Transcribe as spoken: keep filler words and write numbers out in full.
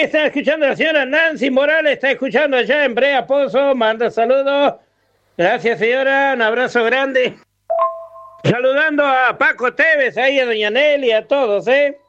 está escuchando la señora Nancy Morales, está escuchando allá en Brea Pozo, manda saludos. Gracias, señora, un abrazo grande. Saludando a Paco Tevez, ahí a doña Nelly, a todos, ¿eh?